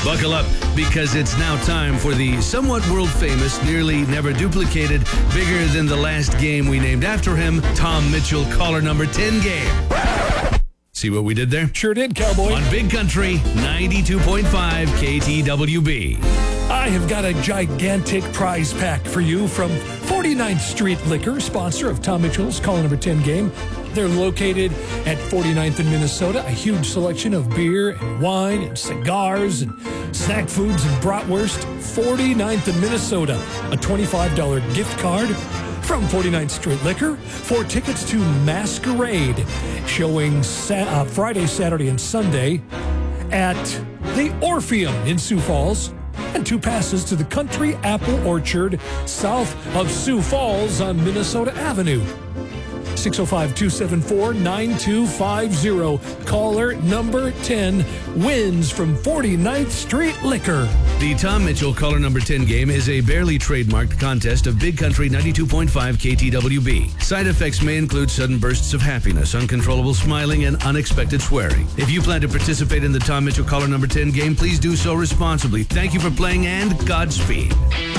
Buckle up, because it's now time for the somewhat world-famous, nearly never duplicated, bigger than the last game we named after him, Tom Mitchell caller number 10 game. See what we did there? Sure did, cowboy. On Big Country, 92.5 KTWB. I have got a gigantic prize pack for you from 49th Street Liquor, sponsor of Tom Mitchell's Caller Number 10 game. They're located at 49th in Minnesota. A huge selection of beer and wine and cigars and snack foods and bratwurst. 49th in Minnesota. A $25 gift card from 49th Street Liquor for tickets to Masquerade, showing Friday, Saturday, and Sunday at the Orpheum in Sioux Falls, and 2 passes to the Country Apple Orchard south of Sioux Falls on Minnesota Avenue. 605-274-9250. Caller number 10 wins from 49th Street Liquor. The Tom Mitchell Caller Number 10 game is a barely trademarked contest of Big Country 92.5 KTWB. Side effects may include sudden bursts of happiness, uncontrollable smiling, and unexpected swearing. If you plan to participate in the Tom Mitchell Caller Number 10 game, please do so responsibly. Thank you for playing, and Godspeed.